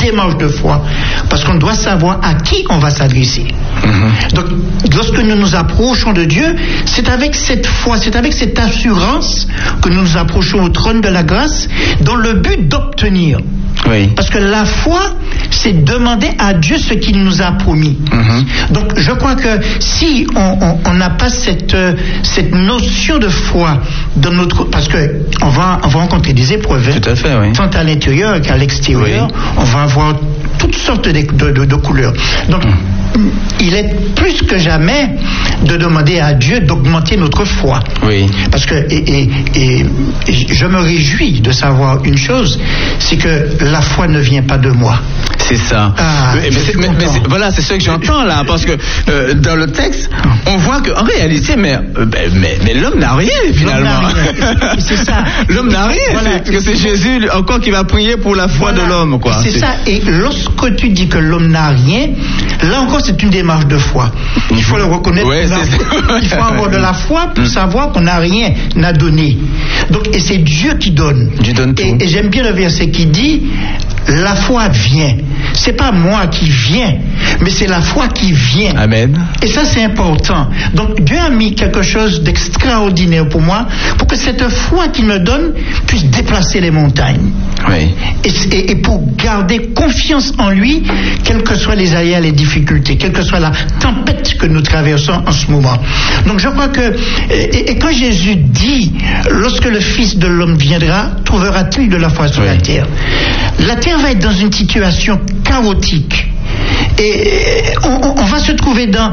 démarche de foi, parce qu'on doit savoir à qui on va s'adresser. Donc, lorsque nous nous approchons de Dieu, c'est avec cette foi, c'est avec cette assurance que nous nous approchons au trône de la grâce, dans le but d'obtenir. Oui. Parce que la foi, c'est demander à Dieu ce qu'il nous a promis. Donc, je crois que si on n'a pas cette notion de foi dans notre, parce que on va rencontrer des épreuves, tout à fait, oui. Tant à l'intérieur qu'à l'extérieur, oui. On va avoir toutes sortes de couleurs. Donc, il est plus que jamais de demander à Dieu d'augmenter notre foi. Oui. Parce que et je me réjouis de savoir une chose, c'est que la foi ne vient pas de moi. C'est ça. Mais voilà, c'est ce que j'entends là, parce que dans le texte, on voit que en réalité, mais l'homme n'a rien finalement. L'homme n'a rien. C'est ça. L'homme n'a rien. Voilà. C'est Jésus encore qui va prier pour la foi de l'homme, quoi. C'est ça. Et lorsque tu dis que l'homme n'a rien, là encore c'est une démarche de foi. Il faut le reconnaître. Ouais, il faut avoir de la foi pour savoir qu'on n'a rien à donner. Donc, et c'est Dieu qui donne. Dieu donne tout. Et j'aime bien le verset qui dit, la foi vient. C'est pas moi qui viens, mais c'est la foi qui vient. Amen. Et ça, c'est important. Donc, Dieu a mis quelque chose d'extraordinaire pour moi, pour que cette foi qu'il me donne puisse déplacer les montagnes. Oui. Et pour garder confiance en lui, quelles que soient les aléas, les difficultés, quelle que soit la tempête que nous traversons en ce moment. Donc, je crois que, et quand Jésus dit, lorsque le Fils de l'homme viendra, trouvera-t-il de la foi sur la terre? La terre va être dans une situation chaotique. Et on va se trouver dans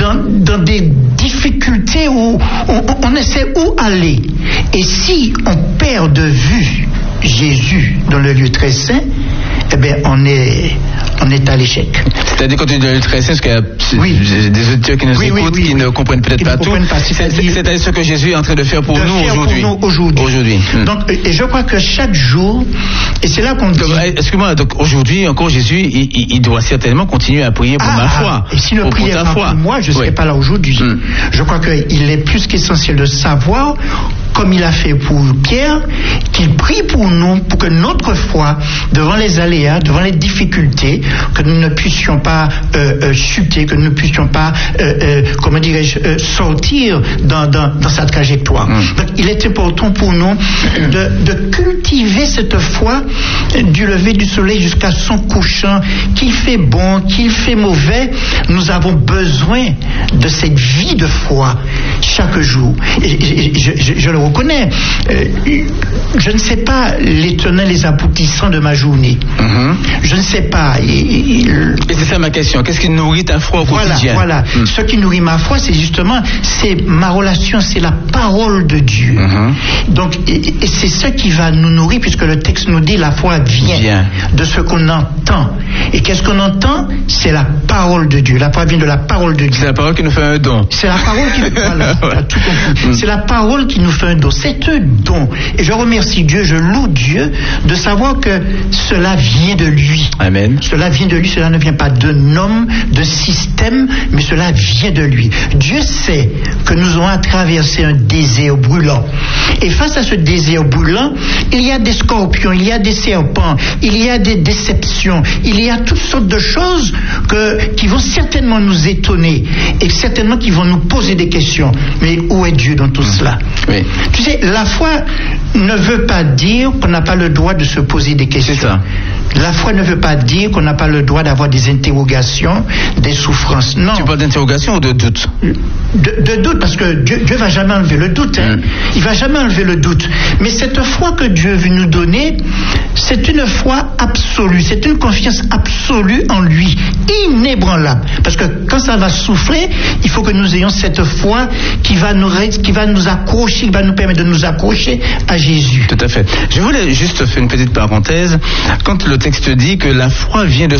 des difficultés où on essaie où aller. Et si on perd de vue Jésus dans le lieu très saint, eh bien on est à l'échec. C'est-à-dire quand tu dis le lieu très saint, parce qu'il y a des auditeurs qui nous écoutent, qui ne comprennent peut-être pas tout. C'est-à-dire ce que Jésus est en train de faire pour nous aujourd'hui. Donc, et je crois que chaque jour, et c'est là qu'on dit... Excuse-moi, donc aujourd'hui encore Jésus, il doit certainement continuer à prier pour ma foi. Et s'il ne priait pas pour moi, je ne serais pas là aujourd'hui. Je crois qu'il est plus qu'essentiel de savoir, comme il a fait pour Pierre, qu'il prie pour nous, pour que notre foi, devant les aléas, devant les difficultés, que nous ne puissions pas chuter, que nous ne puissions pas, comment dirais-je, sortir dans sa trajectoire. Donc, il est important pour nous de cultiver cette foi du lever du soleil jusqu'à son couchant, qu'il fait bon, qu'il fait mauvais. Nous avons besoin de cette vie de foi chaque jour. Et je le reconnais. Je ne sais pas les tenants, les aboutissants de ma journée. Je ne sais pas. Et c'est ça ma question. Qu'est-ce qui nourrit ta foi au quotidien? Voilà. Ce qui nourrit ma foi, c'est justement, c'est ma relation, c'est la parole de Dieu. Donc, et c'est ça qui va nous nourrir, puisque le texte nous dit la foi vient de ce qu'on entend. Et qu'est-ce qu'on entend? C'est la parole de Dieu. La foi vient de la parole de Dieu. C'est la parole qui nous fait un don. C'est la parole qui nous fait C'est la parole qui nous fait un don. C'est un don. Et je remercie Dieu, je loue Dieu de savoir que cela vient de lui. Amen. Cela vient de lui, cela ne vient pas d'un homme, de système, mais cela vient de lui. Dieu sait que nous avons à traverser un désert brûlant. Et face à ce désert brûlant, il y a des scorpions, il y a des serpents, il y a des déceptions, il y a toutes sortes de choses qui vont certainement nous étonner et certainement qui vont nous poser des questions. Mais où est Dieu dans tout cela? Oui. Tu sais, la foi ne veut pas dire qu'on n'a pas le droit de se poser des questions. C'est ça. La foi ne veut pas dire qu'on n'a pas le droit d'avoir des interrogations, des souffrances. Non. Tu parles d'interrogation ou de doute? De doute, parce que Dieu va jamais enlever le doute. Il va jamais enlever le doute. Mais cette foi que Dieu veut nous donner, c'est une foi absolue. C'est une confiance absolue en lui, inébranlable. Parce que quand ça va souffler, il faut que nous ayons cette foi qui va nous accrocher, qui va nous permettre de nous accrocher à Jésus. Tout à fait. Je voulais juste faire une petite parenthèse. Quand le texte dit que la foi vient de ce qu'on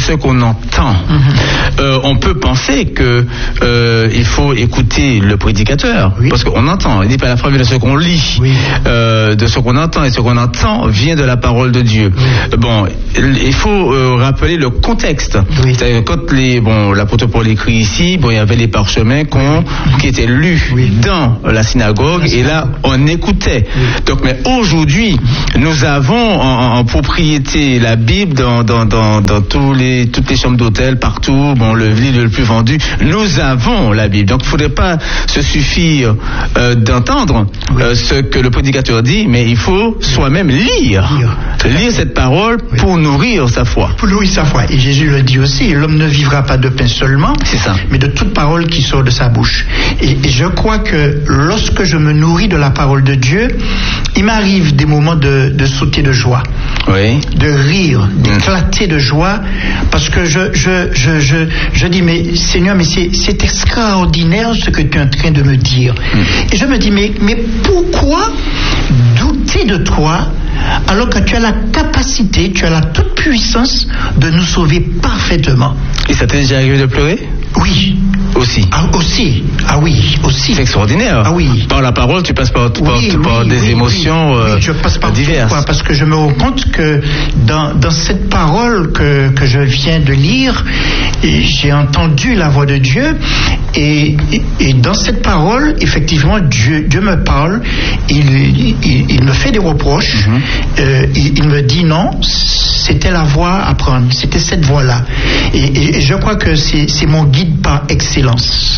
entend. On peut penser que il faut écouter le prédicateur, parce qu'on entend. Il dit pas la preuve de ce qu'on lit, de ce qu'on entend, et ce qu'on entend vient de la parole de Dieu. Bon, il faut rappeler le contexte. C'est-à-dire, quand l'apôtre Paul écrit ici, il y avait les parchemins qui étaient lus dans la synagogue, et là on écoutait. Donc, mais aujourd'hui, nous avons en propriété la Bible dans toutes les chambres d'hôtel, partout, le livre le plus vendu, nous avons la Bible. Donc il ne faudrait pas se suffire d'entendre ce que le prédicateur dit, mais il faut soi-même lire cette parole pour nourrir sa foi. Pour nourrir sa foi. Et Jésus le dit aussi, l'homme ne vivra pas de pain seulement, mais de toute parole qui sort de sa bouche. Et je crois que lorsque je me nourris de la parole de Dieu, il m'arrive des moments de sauter de joie, de rire, d'éclater de joie, parce que je dis, mais Seigneur, mais c'est extraordinaire ce que tu es en train de me dire. Et je me dis, mais pourquoi douter de toi alors que tu as la capacité, tu as la toute puissance de nous sauver parfaitement? Et ça t'est déjà arrivé de pleurer? Oui. Aussi. Aussi. C'est extraordinaire. Par la parole, tu passes par des émotions je passe par diverses. Pourquoi? Parce que je me rends compte que dans cette parole que je viens de lire, j'ai entendu la voix de Dieu, et dans cette parole, effectivement, Dieu me parle, il me fait des reproches, il me dit non, c'était la voie à prendre, c'était cette voie-là. Et je crois que c'est mon guide par excellence.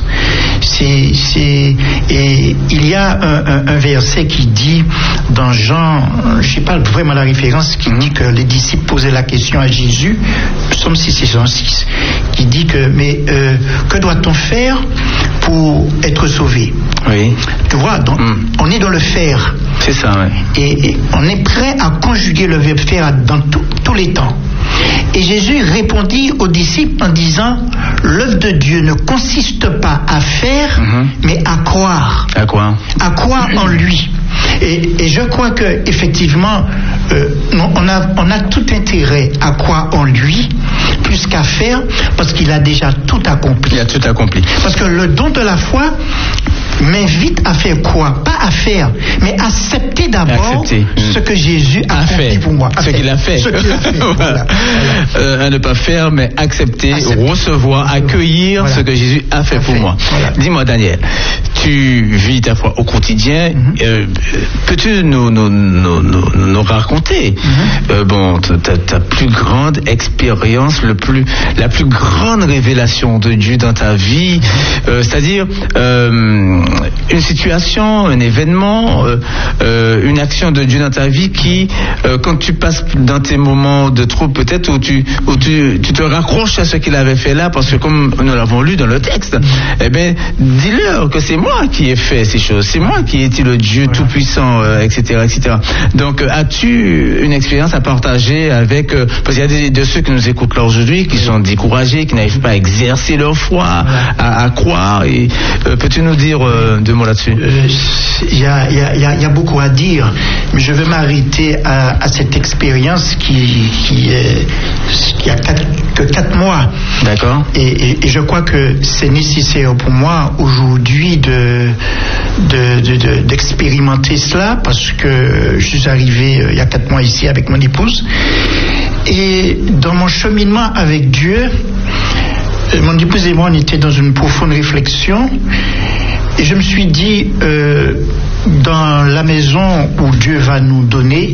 Et il y a un verset qui dit dans Jean, je ne sais pas vraiment la référence, qui dit que les disciples posaient la question à Jésus, Psaume 6 et 106, qui dit que doit-on faire pour être sauvé? Tu vois, donc, on est dans le faire. C'est ça, et on est prêt à conjuguer le verbe faire dans tous les temps. Et Jésus répondit aux disciples en disant, l'œuvre de Dieu ne consiste pas à faire, mais à croire. À quoi? À croire en lui. Et je crois que effectivement, on a tout intérêt à croire en lui, plus qu'à faire, parce qu'il a déjà tout accompli. Il a tout accompli. Parce que le don de la foi m'invite à faire quoi? Pas à faire, mais accepter d'abord ce que Jésus a accompli pour moi. Ce qu'il a fait. Voilà. À ne pas faire, mais accepter. Recevoir, accueillir ce que Jésus a fait pour moi. Dis-moi, Daniel, tu vis ta foi au quotidien. Peux-tu nous raconter ta plus grande expérience, la plus grande révélation de Dieu dans ta vie, c'est-à-dire une situation, un événement, une action de Dieu dans ta vie qui, quand tu passes dans tes moments de trouble peut-être, où tu te raccroches à ce qu'il avait fait là, parce que comme nous l'avons lu dans le texte, dis-leur que c'est moi qui ai fait ces choses, c'est moi qui ai été le Dieu tout-puissant, etc., etc. Donc, as-tu une expérience à partager avec, parce qu'il y a de ceux qui nous écoutent là aujourd'hui, qui sont découragés, qui n'arrivent pas à exercer leur foi, à croire, et peux-tu nous dire deux mots là-dessus? Il y a beaucoup à dire, mais je vais m'arrêter à cette expérience qui a que 4 mois. D'accord. Et je crois que c'est nécessaire pour moi aujourd'hui d'expérimenter cela, parce que je suis arrivé il y a 4 mois ici avec mon épouse, et dans mon cheminement avec Dieu, mon épouse et moi on était dans une profonde réflexion, et je me suis dit, dans la maison où Dieu va nous donner,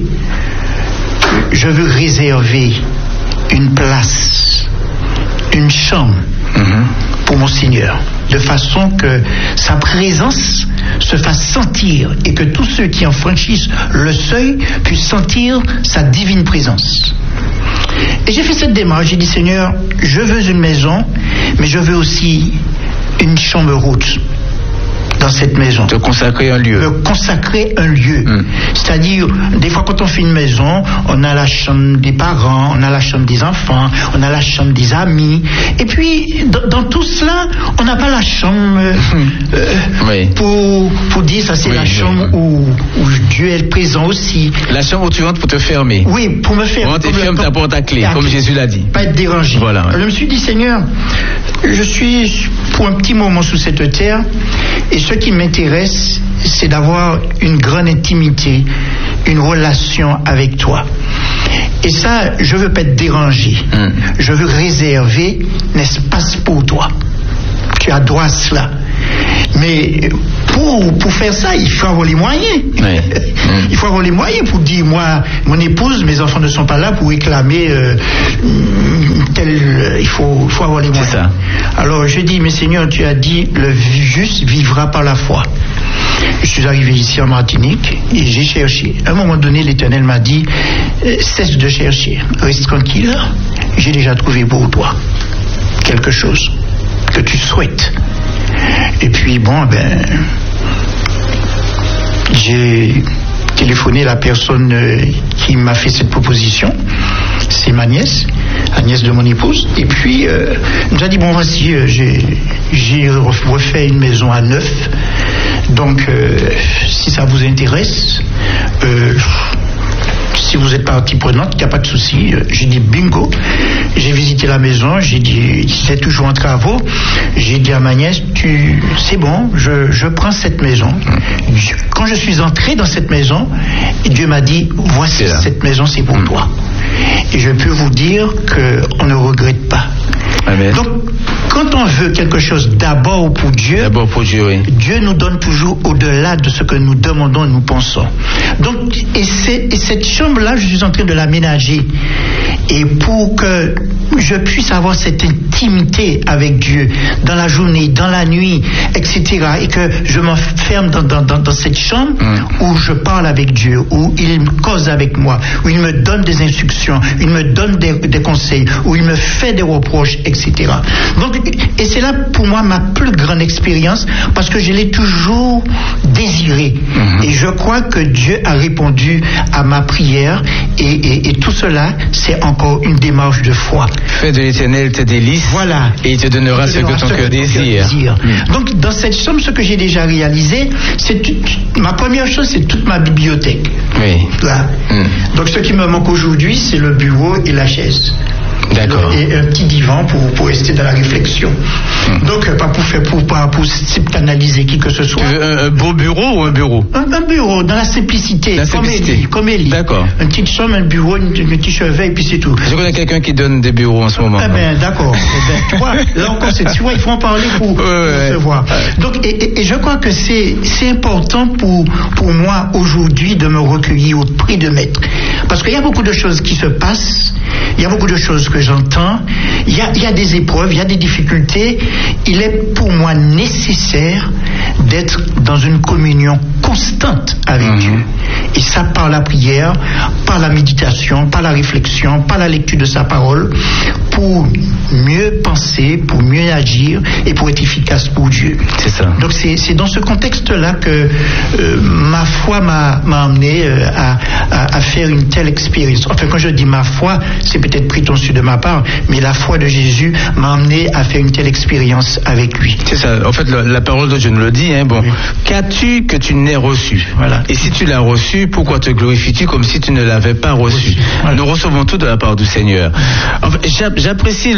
je veux réserver une place, une chambre pour mon Seigneur, de façon que sa présence se fasse sentir et que tous ceux qui en franchissent le seuil puissent sentir sa divine présence. Et j'ai fait cette démarche, j'ai dit, Seigneur, je veux une maison, mais je veux aussi une chambre haute, dans cette maison. Te consacrer un lieu. Me consacrer un lieu. C'est-à-dire, des fois quand on fait une maison, on a la chambre des parents, on a la chambre des enfants, on a la chambre des amis. Et puis, dans tout cela, on n'a pas la chambre pour dire ça c'est la chambre où Dieu est présent aussi. La chambre où tu rentres pour te fermer. Oui, pour me fermer. Tu fermes ta porte à clé, comme Jésus l'a dit. Pas être dérangé. Voilà. Je me suis dit, Seigneur, je suis pour un petit moment sous cette terre, et ce qui m'intéresse, c'est d'avoir une grande intimité, une relation avec toi. Et ça, je veux pas être dérangé. Je veux réserver un espace pour toi. Tu as droit à cela. Mais pour faire ça, il faut avoir les moyens. Il faut avoir les moyens pour dire, moi, mon épouse, mes enfants ne sont pas là pour réclamer il faut avoir les moyens. C'est ça. Alors je dis, mais Seigneur, tu as dit, le juste vivra par la foi. Je suis arrivé ici en Martinique et j'ai cherché. À un moment donné, l'Éternel m'a dit, cesse de chercher, reste tranquille, j'ai déjà trouvé pour toi quelque chose que tu souhaites. Et puis j'ai téléphoné à la personne qui m'a fait cette proposition. C'est ma nièce, la nièce de mon épouse. Et puis elle nous a dit, bon voici, j'ai refait une maison à neuf. Donc si ça vous intéresse, si vous êtes partie prenante, il n'y a pas de souci. J'ai dit bingo. J'ai visité la maison, j'ai dit, c'est toujours en travaux. J'ai dit à ma nièce, c'est bon, je prends cette maison. Quand je suis entré dans cette maison, Dieu m'a dit, voici cette maison, c'est pour toi. Et je peux vous dire qu'on ne regrette pas. Amen. Donc, quand on veut quelque chose d'abord pour Dieu, oui. Dieu nous donne toujours au-delà de ce que nous demandons et nous pensons. Donc, et cette chambre-là, je suis en train de l'aménager. Et pour que je puisse avoir cette intimité avec Dieu, dans la journée, dans la nuit, etc., et que je m'enferme dans cette chambre où je parle avec Dieu, où il cause avec moi, où il me donne des instructions, il me donne des conseils, où il me fait des reproches, etc. Donc, et c'est là pour moi ma plus grande expérience, parce que je l'ai toujours désiré. Et je crois que Dieu a répondu à ma prière, et tout cela, c'est encore une démarche de foi. Fais de l'Éternel tes délices, voilà, et il te donnera ce que ton cœur désire. Donc, dans cette somme, ce que j'ai déjà réalisé, ma première chose, c'est toute ma bibliothèque. Oui. Là. Donc, ce qui me manque aujourd'hui, c'est le bureau et la chaise. D'accord. Et un petit divan pour rester dans la réflexion. Donc, pas pour canaliser qui que ce soit. Tu veux un beau bureau ou un bureau? Un bureau, dans la simplicité. Comme Élie. D'accord. Une petite chambre, un bureau, un petit chevet, et puis c'est tout. Je connais quelqu'un qui donne des bureaux en ce moment. Ah ben, d'accord. Tu vois, là encore, tu vois, il faut en parler pour se voir. Donc, et je crois que c'est important pour moi aujourd'hui de me recueillir auprès de Maître. Parce qu'il y a beaucoup de choses qui se passent, il y a beaucoup de choses que j'entends, il y a des épreuves, il y a des difficultés. Il est pour moi nécessaire d'être dans une communion constante avec Dieu. Et ça par la prière, par la méditation, par la réflexion, par la lecture de sa parole, pour mieux penser, pour mieux agir et pour être efficace pour Dieu. C'est ça. Donc c'est dans ce contexte-là que ma foi m'a amené à faire une telle expérience. Enfin, quand je dis ma foi, c'est peut-être prétentieux de ma part, mais la foi de Jésus m'a amené à faire une telle expérience avec lui. C'est ça. En fait, la parole de Dieu nous le dit. Oui. Qu'as-tu que tu n'aies reçu? Voilà. Et si tu l'as reçu, pourquoi te glorifies-tu comme si tu ne l'avais pas reçu? Voilà. Nous recevons tout de la part du Seigneur. Enfin, j'apprécie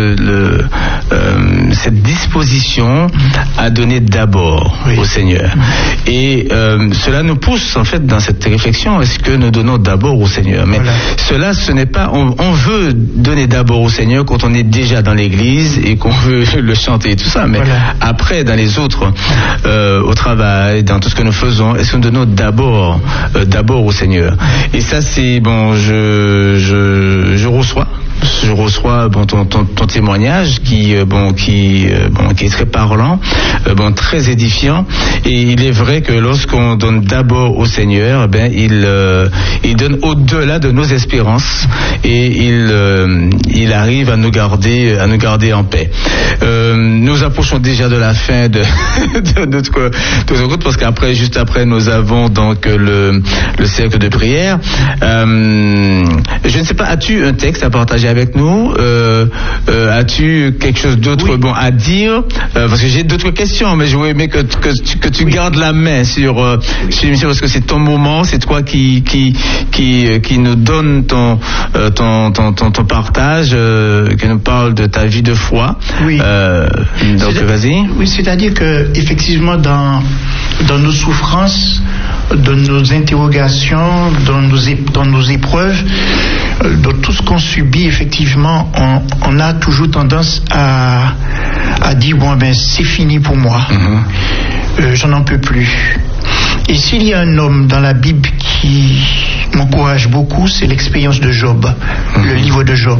cette disposition à donner d'abord au Seigneur. Et cela nous pousse en fait dans cette réflexion. Est-ce que nous donnons d'abord au Seigneur? Mais cela, ce n'est pas. On veut donner d'abord au Seigneur quand on est déjà dans l'Église et qu'on veut le chanter et tout ça. Mais après, dans les autres, au travail, dans tout ce que nous faisons, est-ce que nous donnons d'abord au Seigneur? Et ça, c'est bon. Je reçois je reçois ton témoignage qui est très parlant, très édifiant. Et il est vrai que lorsqu'on donne d'abord au Seigneur, il donne au-delà de nos espérances et il arrive à nous garder en paix. Nous approchons déjà de la fin de notre route, parce qu'après, juste après, nous avons donc le cercle de prière. Je ne sais pas, as-tu un texte à partager avec nous? As-tu quelque chose d'autre à dire? Parce que j'ai d'autres questions, mais je voulais aimer que tu gardes la main sur l'émission, parce que c'est ton moment, c'est toi qui nous donne ton partage, qui nous parle de ta vie de foi. Oui. Donc vas-y. Oui, c'est-à-dire que effectivement dans nos souffrances, dans nos interrogations, dans nos épreuves, dans tout ce qu'on subit, effectivement, on a toujours tendance à dire c'est fini pour moi. J'en en peux plus. Et s'il y a un homme dans la Bible qui m'encourage beaucoup, c'est l'expérience de Job, le livre de Job.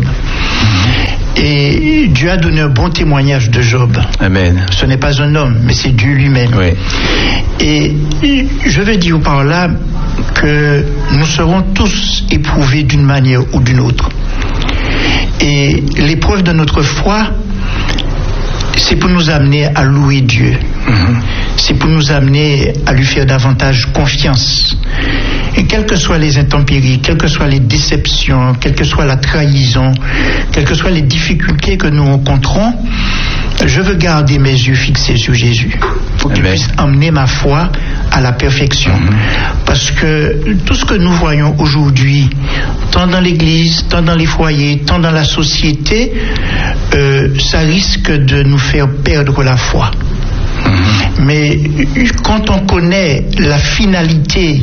Et Dieu a donné un bon témoignage de Job. Amen. Ce n'est pas un homme, mais c'est Dieu lui-même. Oui. Et je veux dire par là que nous serons tous éprouvés d'une manière ou d'une autre. Et l'épreuve de notre foi, c'est pour nous amener à louer Dieu. C'est pour nous amener à lui faire davantage confiance. Et quelles que soient les intempéries, quelles que soient les déceptions, quelle que soit la trahison, quelles que soient les difficultés que nous rencontrons, je veux garder mes yeux fixés sur Jésus pour qu'il puisse emmener ma foi à la perfection. Parce que tout ce que nous voyons aujourd'hui, tant dans l'église, tant dans les foyers, tant dans la société, ça risque de nous faire perdre la foi. Mais quand on connaît la finalité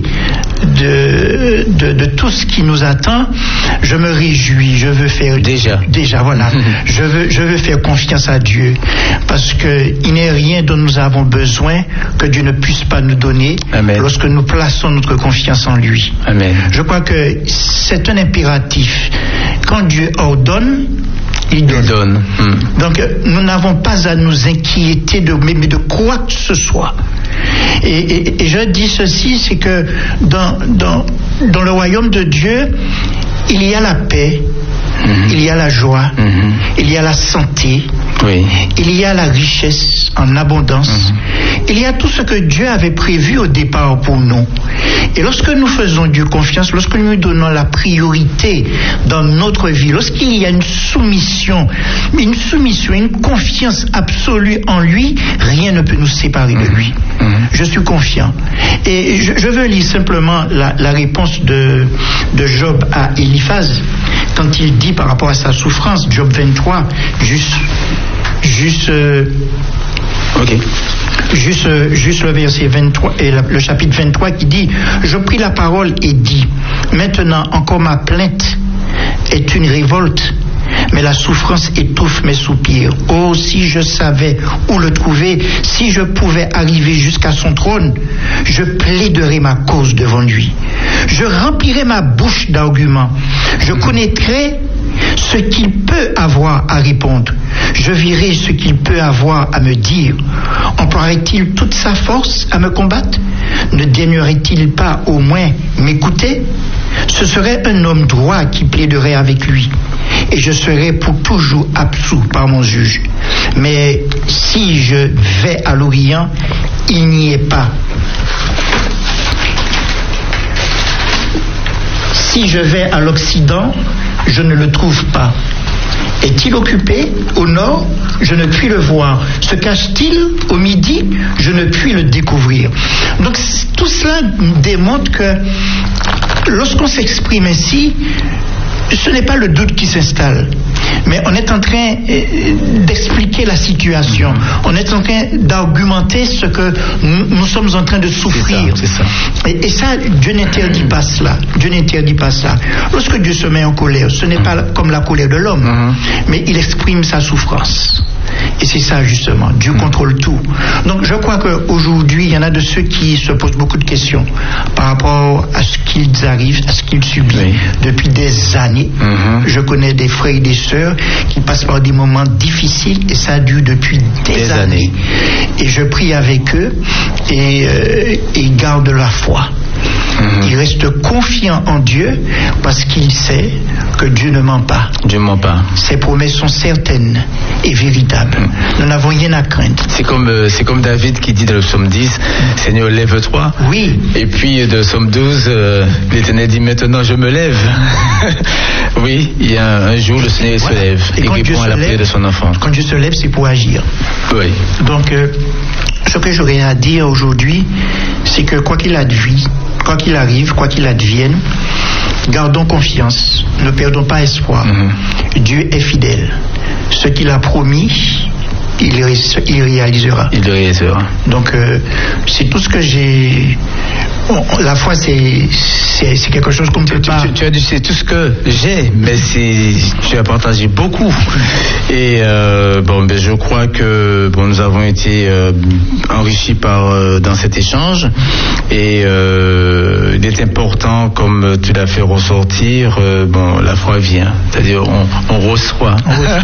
de tout ce qui nous attend, je me réjouis, je veux faire déjà voilà, je veux faire confiance à Dieu, parce que il n'est rien dont nous avons besoin que Dieu ne puisse pas nous donner. Amen. Lorsque nous plaçons notre confiance en lui. Amen. Je crois que c'est un impératif. Quand Dieu ordonne, il donne. Donc nous n'avons pas à nous inquiéter de quoi que ce soit. Et je dis ceci, c'est que dans le royaume de Dieu, il y a la paix, il y a la joie, il y a la santé, il y a la richesse en abondance, il y a tout ce que Dieu avait prévu au départ pour nous. Et lorsque nous faisons Dieu confiance, lorsque nous lui donnons la priorité dans notre vie, lorsqu'il y a une soumission, une confiance absolue en lui, rien ne peut nous séparer de lui. Je suis confiant. Et je veux lire simplement la réponse de Job à Eliphaz, quand il dit par rapport à sa souffrance, Job 23, juste le verset 23 et le chapitre 23 qui dit: je pris la parole et dis, maintenant encore ma plainte est une révolte, mais la souffrance étouffe mes soupirs. Oh, si je savais où le trouver, si je pouvais arriver jusqu'à son trône, je plaiderais ma cause devant lui. Je remplirais ma bouche d'arguments. Je connaîtrais ce qu'il peut avoir à répondre. Je verrai ce qu'il peut avoir à me dire. Emploierait-il toute sa force à me combattre? Ne daignerait-il pas au moins m'écouter? Ce serait un homme droit qui plaiderait avec lui, et je serais pour toujours absous par mon juge. Mais si je vais à l'Orient, il n'y est pas. Si je vais à l'Occident, je ne le trouve pas. Est-il occupé au nord? Je ne puis le voir. Se cache-t-il au midi? Je ne puis le découvrir. Donc tout cela démontre que lorsqu'on s'exprime ainsi, ce n'est pas le doute qui s'installe, mais on est en train d'expliquer la situation. On est en train d'argumenter ce que nous sommes en train de souffrir. C'est ça. Et ça, Dieu n'interdit pas cela. Dieu n'interdit pas ça. Lorsque Dieu se met en colère, ce n'est pas comme la colère de l'homme, mais il exprime sa souffrance. Et c'est ça justement, Dieu contrôle tout. Donc je crois qu'aujourd'hui, il y en a de ceux qui se posent beaucoup de questions par rapport à ce qu'ils arrivent, à ce qu'ils subissent depuis des années. Je connais des frères et des sœurs qui passent par des moments difficiles et ça dure depuis des années. Et je prie avec eux et ils gardent leur foi. Il reste confiant en Dieu parce qu'il sait que Dieu ne ment pas. Dieu ne ment pas. Ses promesses sont certaines et véritables. Nous n'avons rien à craindre. C'est comme David qui dit dans le psaume 10, Seigneur, lève-toi. Oui. Et puis de psaume 12, l'Éternel dit, maintenant je me lève. Oui, il y a un jour, le Seigneur se lève et répond à la prière de son enfant. Quand Dieu se lève, c'est pour agir. Oui. Donc, ce que j'aurais à dire aujourd'hui, c'est que quoi qu'il arrive, quoi qu'il advienne, gardons confiance, ne perdons pas espoir. Dieu est fidèle. Ce qu'il a promis, il réalisera. Il le réalisera. Donc, c'est tout ce que j'ai. Bon, la foi, c'est quelque chose qu'on ne peut pas. Tu as dit c'est tout ce que j'ai, mais tu as partagé beaucoup. Et je crois que nous avons été enrichis dans cet échange. Et il est important, comme tu l'as fait ressortir, la foi vient. C'est-à-dire on reçoit.